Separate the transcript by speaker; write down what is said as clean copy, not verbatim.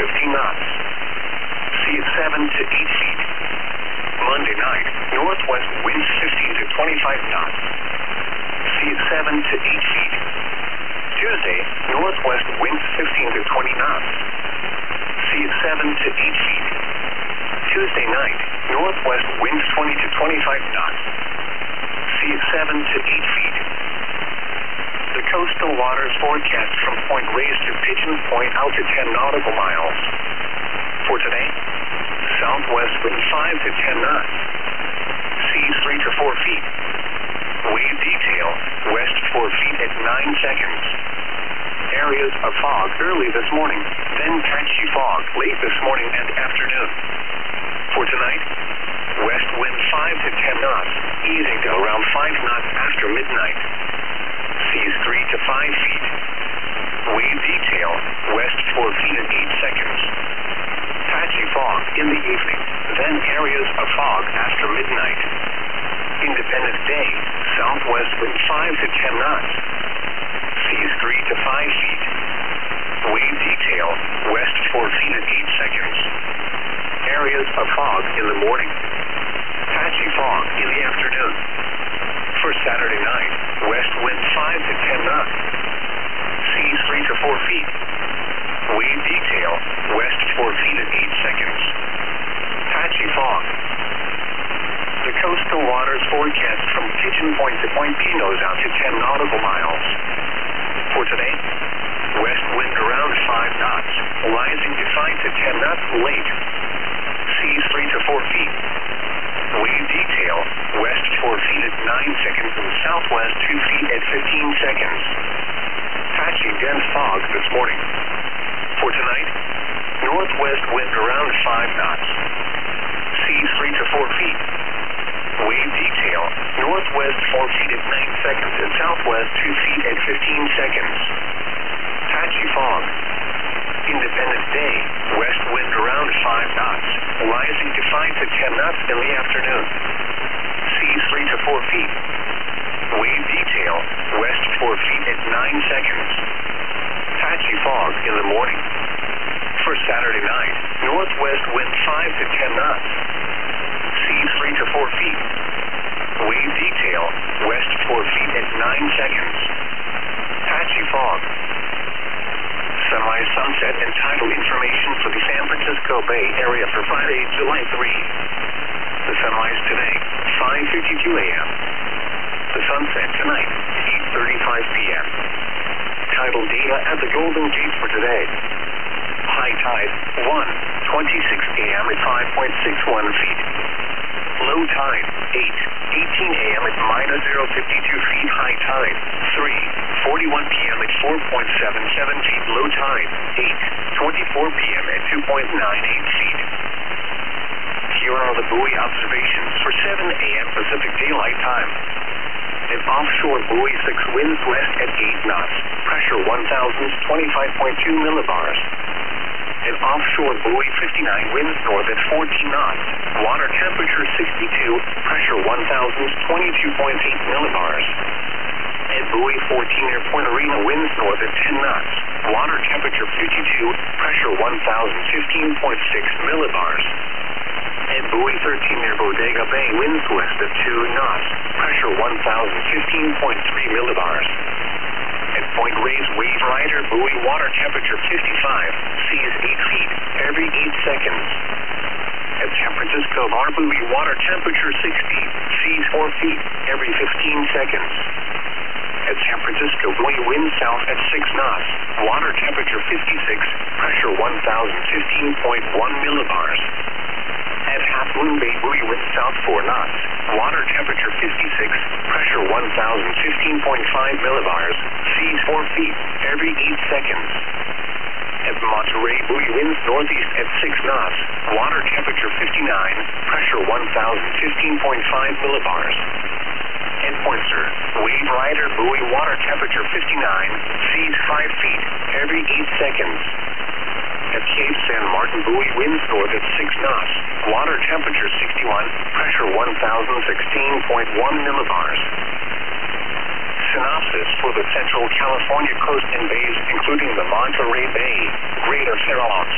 Speaker 1: 15 knots. Sea at 7 to 8 feet. Monday night, northwest winds 15 to 25 knots. Sea at 7 to 8 feet. Tuesday, northwest winds 15 to 20 knots. Sea at 7 to 8 feet. Tuesday night, northwest winds 20 to 25 knots. Sea at 7 to 8 feet. The coastal waters forecast from Point Reyes to Pigeon Point out to 10 nautical miles. For today, southwest wind 5 to 10 knots. Seas 3 to 4 feet. Wave detail, west 4 feet at 9 seconds. Areas of fog early this morning, then patchy fog late this morning and afternoon. For tonight, west wind 5 to 10 knots, easing to around 5 knots after midnight. Seas 3 to 5 feet. Wave detail, west 4 feet at 8 seconds. Patchy fog in the evening, then areas of fog after midnight. Independence Day, southwest wind 5 to 10 knots. Seas 3 to 5 feet. Wave detail, west 4 feet at 8 seconds. Areas of fog in the morning. Patchy fog in the afternoon. For Saturday night, west wind 5 to 10 knots. Seas 3 to 4 feet. Wave detail, west 4 feet at 8 seconds. Patchy fog. The coastal waters forecast from Pigeon Point to Point Pinos out to 10 nautical miles. For today, west wind around 5 knots, rising to 5 to 10 knots late. Seas 3 to 4 feet. Wave detail, west 4 feet at 9 seconds and southwest 2 feet at 15 seconds. Patchy dense fog this morning. For tonight, northwest wind around 5 knots. Seas 3 to 4 feet. Wave detail, northwest 4 feet at 9 seconds and southwest 2 feet at 15 seconds. Patchy fog. Independence Day, west wind around 5 knots, rising to 5 to 10 knots in the afternoon. Seas 3 to 4 feet. Wave detail, west 4 feet at 9 seconds. Patchy fog in the morning. For Saturday night, northwest wind 5 to 10 knots. Seas 3 to 4 feet. Wave detail, west 4 feet at 9 seconds. Patchy fog. Semi-sunset and tidal information for the San Francisco Bay Area for Friday, July 3. The sunrise today, 5:52 a.m. The sunset tonight, 8:35 p.m. Tidal data at the Golden Gate for today. High tide, 1:26 a.m. at 5.61 feet. Low tide, 8:18 a.m. at -0.52 feet. High tide, 3:41 p.m. at 4.77 feet. Low tide, 8:24 p.m. at 2.98 feet. Here are the buoy observations for 7 a.m. Pacific Daylight Time. An offshore buoy 6 winds west at 8 knots. Pressure 1,000, 25.2 millibars. An offshore buoy 59 winds north at 14 knots. Water temperature 62, pressure 1,000, 22.8 millibars. At buoy 14 near Point Arena winds north at 10 knots. Water temperature 52, pressure 1,000, 15.6 millibars. At buoy 13 near Bodega Bay winds west at 2 knots. Pressure 1,000, 15.3 millibars. At Point Reyes Wave Rider buoy water temperature 55, seas 8 feet every 8 seconds. At San Francisco Bar buoy water temperature 60, seas 4 feet every 15 seconds. At San Francisco buoy wind south at 6 knots, water temperature 56, pressure 1,000, 15.1 millibars. At Half Moon Bay buoy wind south 4 knots, water temperature 56, pressure 1,000, 15.5 millibars, seas 4 feet every 8 seconds. At Monterey buoy winds northeast at 6 knots, water temperature 59, pressure 1,000, 15.5 millibars. At Pointer, Wave Rider buoy water temperature 59, seas 5 feet every 8 seconds. At Cape San Martin buoy winds north at 6 knots, water temperature 61, pressure 1,016.1 millibars. Synopsis for the Central California coast and bays, including the Monterey Bay, Greater Fairmont,